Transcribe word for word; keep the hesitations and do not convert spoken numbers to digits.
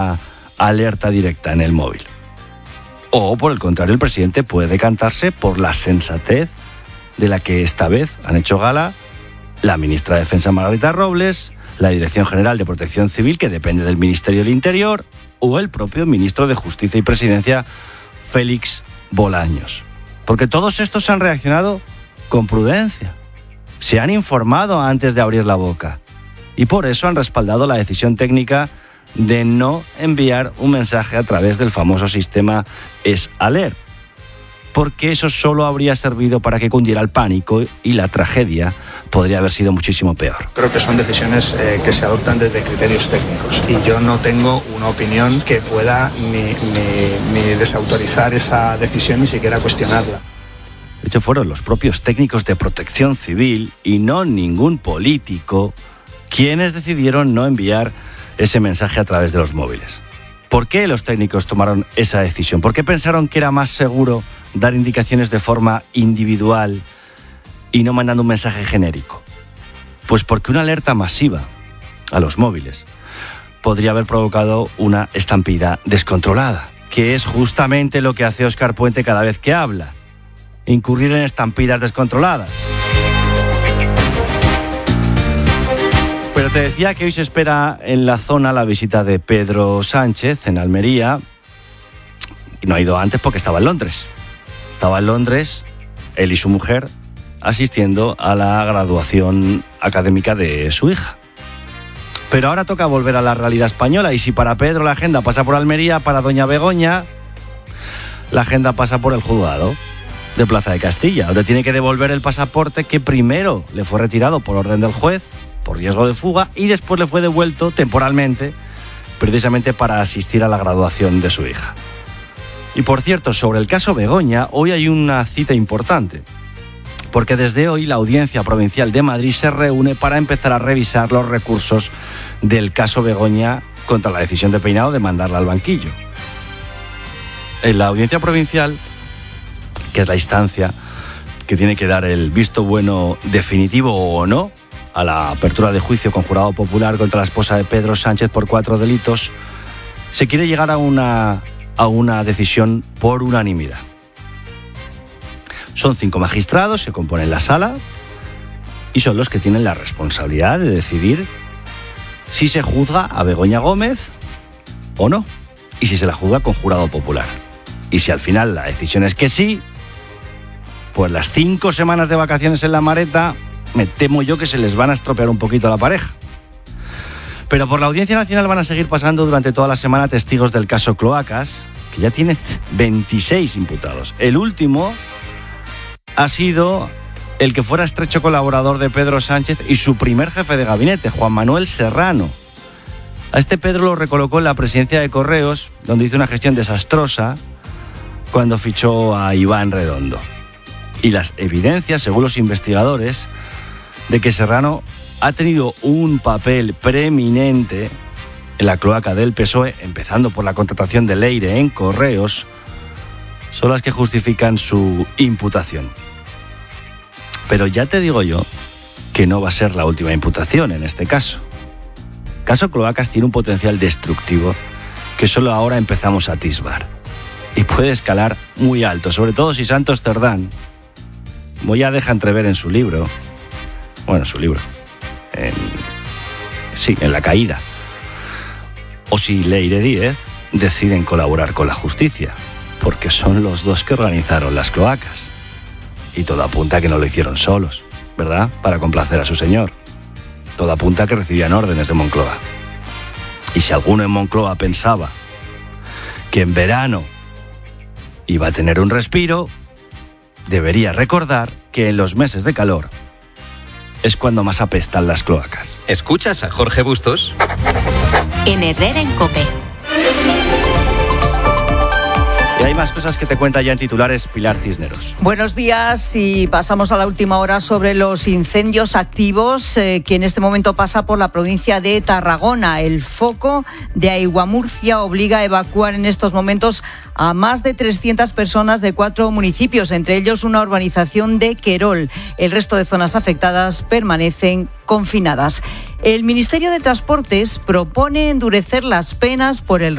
alerta directa en el móvil. O, por el contrario, el presidente puede decantarse por la sensatez de la que esta vez han hecho gala la ministra de Defensa Margarita Robles, la Dirección General de Protección Civil, que depende del Ministerio del Interior, o el propio ministro de Justicia y Presidencia, Félix Bolaños. Porque todos estos han reaccionado con prudencia, se han informado antes de abrir la boca y por eso han respaldado la decisión técnica de no enviar un mensaje a través del famoso sistema S-Alert, porque eso solo habría servido para que cundiera el pánico y la tragedia podría haber sido muchísimo peor. Creo que son decisiones eh, que se adoptan desde criterios técnicos y yo no tengo una opinión que pueda ni, ni, ni desautorizar esa decisión ni siquiera cuestionarla. De hecho, fueron los propios técnicos de Protección Civil y no ningún político quienes decidieron no enviar ese mensaje a través de los móviles. ¿Por qué los técnicos tomaron esa decisión? ¿Por qué pensaron que era más seguro dar indicaciones de forma individual y no mandando un mensaje genérico? Pues porque una alerta masiva a los móviles podría haber provocado una estampida descontrolada, que es justamente lo que hace Óscar Puente cada vez que habla, incurrir en estampidas descontroladas. Pero te decía que hoy se espera en la zona la visita de Pedro Sánchez en Almería, y no ha ido antes porque estaba en Londres. Estaba en Londres, él y su mujer, asistiendo a la graduación académica de su hija. Pero ahora toca volver a la realidad española, y si para Pedro la agenda pasa por Almería, para doña Begoña la agenda pasa por el juzgado de Plaza de Castilla, donde tiene que devolver el pasaporte que primero le fue retirado por orden del juez, por riesgo de fuga, y después le fue devuelto temporalmente, precisamente para asistir a la graduación de su hija. Y por cierto, sobre el caso Begoña, hoy hay una cita importante, porque desde hoy la Audiencia Provincial de Madrid se reúne para empezar a revisar los recursos del caso Begoña contra la decisión de Peinado de mandarla al banquillo. En la Audiencia Provincial, que es la instancia que tiene que dar el visto bueno definitivo o no a la apertura de juicio con jurado popular contra la esposa de Pedro Sánchez por cuatro delitos, se quiere llegar a una, a una decisión por unanimidad. Son cinco magistrados que componen la sala y son los que tienen la responsabilidad de decidir si se juzga a Begoña Gómez o no, y si se la juzga con jurado popular. Y si al final la decisión es que sí, pues las cinco semanas de vacaciones en la Mareta, me temo yo que se les van a estropear un poquito a la pareja. Pero por la Audiencia Nacional van a seguir pasando durante toda la semana testigos del caso Cloacas, que ya tiene veintiséis imputados. El último ha sido el que fuera estrecho colaborador de Pedro Sánchez y su primer jefe de gabinete, Juan Manuel Serrano. A este Pedro lo recolocó en la presidencia de Correos, donde hizo una gestión desastrosa cuando fichó a Iván Redondo. Y las evidencias, según los investigadores, de que Serrano ha tenido un papel preeminente en la cloaca del P S O E, empezando por la contratación de Leire en Correos, son las que justifican su imputación. Pero ya te digo yo que no va a ser la última imputación en este caso. El caso Cloacas tiene un potencial destructivo que solo ahora empezamos a atisbar. Y puede escalar muy alto, sobre todo si Santos Cerdán, como ya deja entrever en su libro, bueno, su libro, en, sí, en La Caída, o si Leire Díez deciden colaborar con la justicia, porque son los dos que organizaron las cloacas. Y todo apunta a que no lo hicieron solos, ¿verdad? Para complacer a su señor. Todo apunta a que recibían órdenes de Moncloa. Y si alguno en Moncloa pensaba que en verano iba a tener un respiro, debería recordar que en los meses de calor es cuando más apestan las cloacas. ¿Escuchas a Jorge Bustos? En Herrera en COPE. Y hay más cosas que te cuenta ya en titulares Pilar Cisneros. Buenos días, y pasamos a la última hora sobre los incendios activos eh, que en este momento pasa por la provincia de Tarragona. El foco de Aiguamurcia obliga a evacuar en estos momentos a más de trescientas personas de cuatro municipios, entre ellos una urbanización de Querol. El resto de zonas afectadas permanecen confinadas. El Ministerio de Transportes propone endurecer las penas por el